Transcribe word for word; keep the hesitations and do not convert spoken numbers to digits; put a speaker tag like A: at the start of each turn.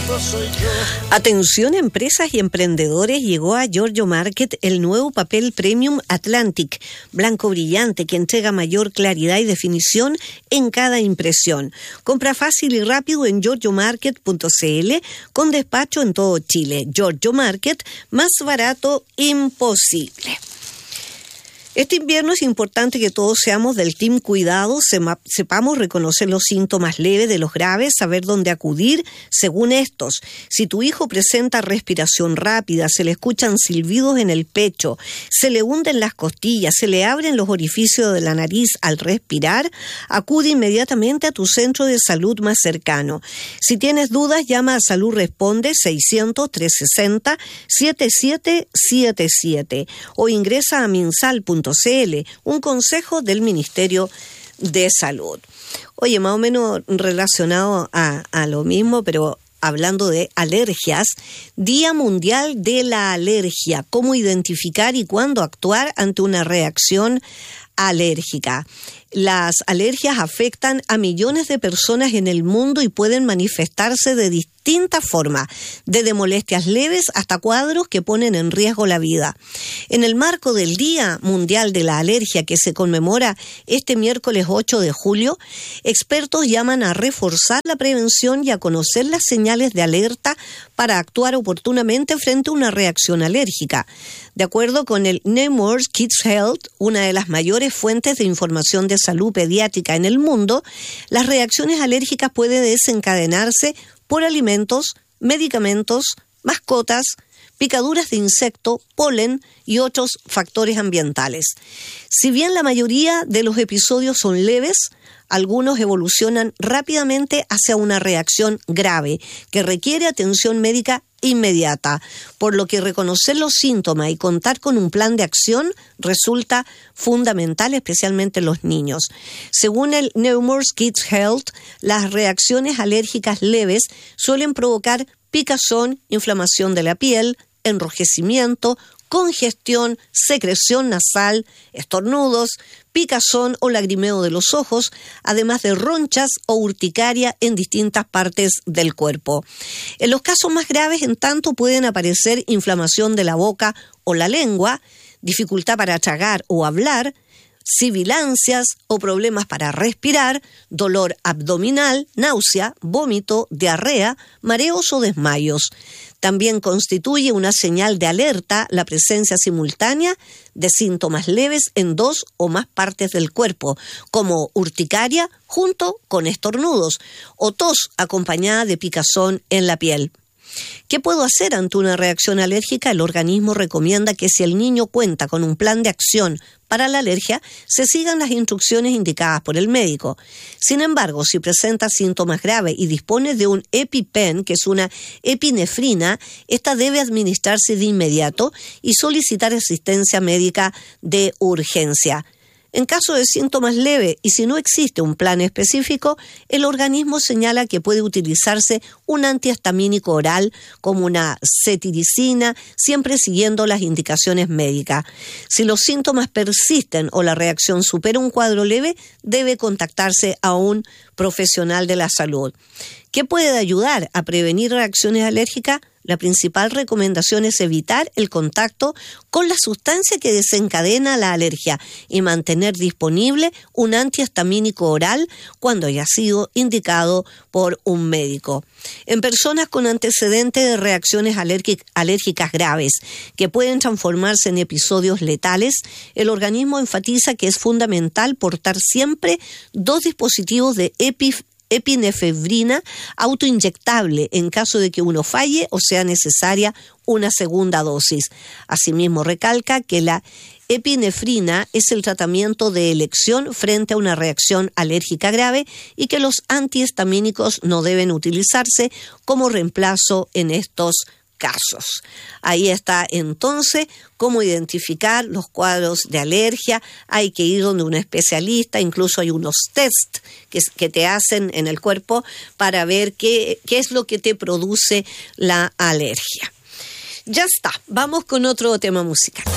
A: Atención empresas y emprendedores, llegó a Giorgio Market el nuevo papel Premium Atlantic, blanco brillante que entrega mayor claridad y definición en cada impresión. Compra fácil y rápido en giorgio market punto c l con despacho en todo Chile. Giorgio Market, más barato imposible. Este invierno es importante que todos seamos del team cuidado, sepamos reconocer los síntomas leves de los graves, saber dónde acudir según estos. Si tu hijo presenta respiración rápida, se le escuchan silbidos en el pecho, se le hunden las costillas, se le abren los orificios de la nariz al respirar, acude inmediatamente a tu centro de salud más cercano. Si tienes dudas, llama a Salud Responde seiscientos, trescientos sesenta, setenta y siete setenta y siete o ingresa a minsal punto c l, un consejo del Ministerio de Salud. Oye, más o menos relacionado a, a lo mismo, pero hablando de alergias, Día Mundial de la Alergia, cómo identificar y cuándo actuar ante una reacción alérgica. Las alergias afectan a millones de personas en el mundo y pueden manifestarse de distintas formas, desde molestias leves hasta cuadros que ponen en riesgo la vida. En el marco del Día Mundial de la Alergia, que se conmemora este miércoles ocho de julio, expertos llaman a reforzar la prevención y a conocer las señales de alerta para actuar oportunamente frente a una reacción alérgica. De acuerdo con el Nemours Kids Health, una de las mayores fuentes de información de salud pediátrica en el mundo, las reacciones alérgicas pueden desencadenarse por alimentos, medicamentos, mascotas, picaduras de insecto, polen y otros factores ambientales. Si bien la mayoría de los episodios son leves, algunos evolucionan rápidamente hacia una reacción grave que requiere atención médica inmediata, por lo que reconocer los síntomas y contar con un plan de acción resulta fundamental, especialmente en los niños. Según el Nemours Kids Health, las reacciones alérgicas leves suelen provocar picazón, inflamación de la piel, enrojecimiento, congestión, secreción nasal, estornudos, picazón o lagrimeo de los ojos, además de ronchas o urticaria en distintas partes del cuerpo. En los casos más graves, en tanto, pueden aparecer inflamación de la boca o la lengua, dificultad para tragar o hablar, sibilancias o problemas para respirar, dolor abdominal, náusea, vómito, diarrea, mareos o desmayos. También constituye una señal de alerta la presencia simultánea de síntomas leves en dos o más partes del cuerpo, como urticaria junto con estornudos o tos acompañada de picazón en la piel. ¿Qué puedo hacer ante una reacción alérgica? El organismo recomienda que si el niño cuenta con un plan de acción para la alergia, se sigan las instrucciones indicadas por el médico. Sin embargo, si presenta síntomas graves y dispone de un EpiPen, que es una epinefrina, esta debe administrarse de inmediato y solicitar asistencia médica de urgencia. En caso de síntomas leves y si no existe un plan específico, el organismo señala que puede utilizarse un antihistamínico oral como una cetiricina, siempre siguiendo las indicaciones médicas. Si los síntomas persisten o la reacción supera un cuadro leve, debe contactarse a un profesional de la salud. ¿Qué puede ayudar a prevenir reacciones alérgicas? La principal recomendación es evitar el contacto con la sustancia que desencadena la alergia y mantener disponible un antihistamínico oral cuando haya sido indicado por un médico. En personas con antecedentes de reacciones alérgicas graves que pueden transformarse en episodios letales, el organismo enfatiza que es fundamental portar siempre dos dispositivos de epi epinefrina autoinyectable en caso de que uno falle o sea necesaria una segunda dosis. Asimismo, recalca que la epinefrina es el tratamiento de elección frente a una reacción alérgica grave y que los antihistamínicos no deben utilizarse como reemplazo en estos casos. Ahí está entonces cómo identificar los cuadros de alergia. Hay que ir donde un especialista, incluso hay unos test que, que te hacen en el cuerpo para ver qué, qué es lo que te produce la alergia. Ya está, vamos con otro tema musical.